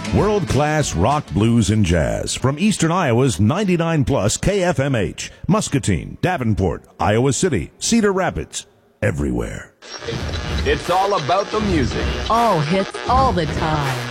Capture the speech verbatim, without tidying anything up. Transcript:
World-class rock, blues, and jazz from Eastern Iowa's ninety-nine plus K F M H, Muscatine, Davenport, Iowa City, Cedar Rapids, everywhere. It's all about the music. All hits all the time.